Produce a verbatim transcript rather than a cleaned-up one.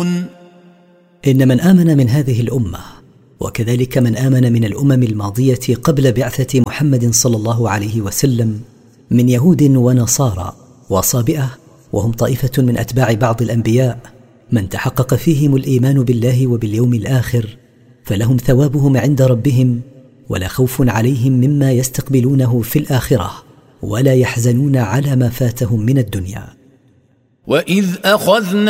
يعلمون. إن من آمن من هذه الأمة وكذلك من آمن من الأمم الماضية قبل بعثة محمد صلى الله عليه وسلم من يهود ونصارى وصابئة، وهم طائفة من أتباع بعض الأنبياء، من تحقق فيهم الإيمان بالله وباليوم الآخر فلهم ثوابهم عند ربهم، ولا خوف عليهم مما يستقبلونه في الآخرة، ولا يحزنون على ما فاتهم من الدنيا. وإذ أخذنا